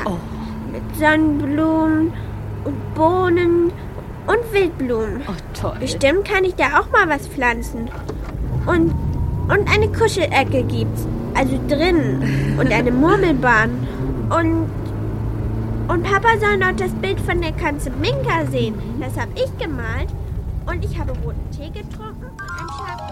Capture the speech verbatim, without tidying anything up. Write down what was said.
Oh. Mit Sonnenblumen und Bohnen und Wildblumen. Oh, toll. Bestimmt kann ich da auch mal was pflanzen. Und, und eine Kuschelecke gibt's. Also drinnen. Und eine Murmelbahn. Und, und Papa soll noch das Bild von der Katze Minka sehen. Das habe ich gemalt. Und ich habe roten Tee getrunken und ein Schaf